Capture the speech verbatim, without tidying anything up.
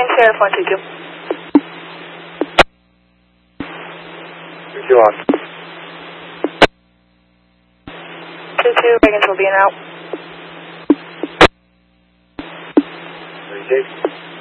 again, Sheriff one two two. two two on. two two, Reagan's will be in out. Three six.